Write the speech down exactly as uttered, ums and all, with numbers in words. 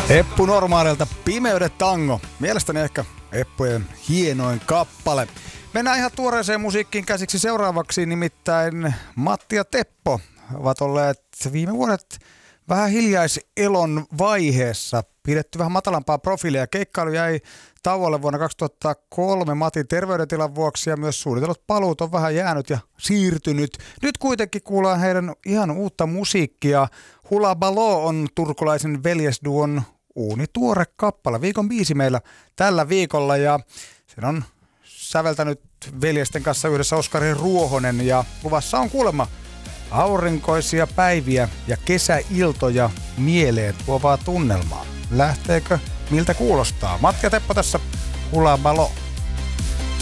Eppu Normaalilta Pimeyden tango. Mielestäni ehkä Eppujen hienoin kappale. Mennään ihan tuoreeseen musiikkiin käsiksi seuraavaksi, nimittäin Matti ja Teppo ovat olleet viime vuodet vähän hiljaiselon vaiheessa. Pidetty vähän matalampaa profiilia. Keikkailu jäi tauolle vuonna kaksituhattakolme Matin terveydentilan vuoksi ja myös suunnitellut paluut on vähän jäänyt ja siirtynyt. Nyt kuitenkin kuullaan heidän ihan uutta musiikkia. Hula Baloo on turkulaisen veljesduon uunituore kappale. Viikon biisi meillä tällä viikolla ja sen on säveltänyt veljesten kanssa yhdessä Oskari Ruohonen ja luvassa on kuulemma aurinkoisia päiviä ja kesäiltoja mieleen tuovaa tunnelmaa. Lähteekö? Miltä kuulostaa? Matti ja Teppo tässä, Hula Baloo.